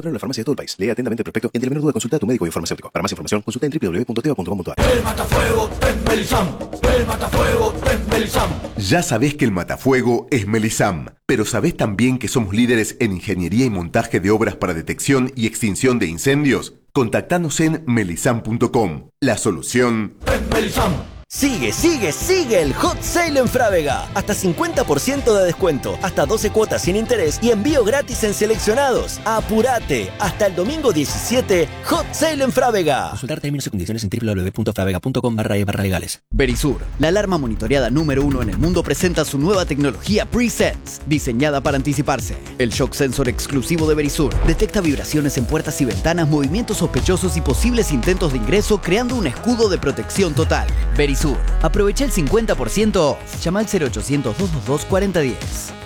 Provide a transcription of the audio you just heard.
encontrar en la farmacia de todo el país. Lee atentamente el prospecto y ante la menor duda consulta a tu médico y farmacéutico. Para más información, consulta en www.teva.com.ar. El matafuego es Melisam. El matafuego es Melisam. Ya sabés que el matafuego es Melisam, pero ¿sabés también que somos líderes en ingeniería y montaje de obras para detección y extinción de incendios? Contactanos en melisam.com. La solución Es Melisam. Sigue el Hot Sale en Frávega. Hasta 50% de descuento, hasta 12 cuotas sin interés y envío gratis en seleccionados. ¡Apurate! Hasta el domingo 17, Hot Sale en Frávega. Consultar términos y condiciones en www.fravega.com/legales. Verisur, la alarma monitoreada número 1 en el mundo, presenta su nueva tecnología Pre-Sense, diseñada para anticiparse. El shock sensor exclusivo de Verisur detecta vibraciones en puertas y ventanas, movimientos sospechosos y posibles intentos de ingreso, creando un escudo de protección total. Verisur, aprovecha el 50% off. Llama al 0800 222 4010.